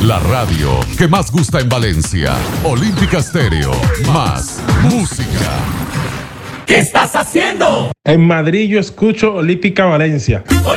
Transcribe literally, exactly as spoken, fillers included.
La radio que más gusta en Valencia. Olímpica Estéreo. Más música. ¿Qué estás haciendo? En Madrid yo escucho Olímpica Valencia.